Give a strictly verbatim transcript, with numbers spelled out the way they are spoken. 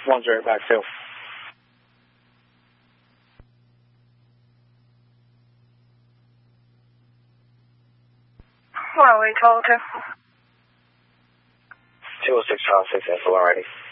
one zero back two. What are we told to? two oh six, Charles six, already.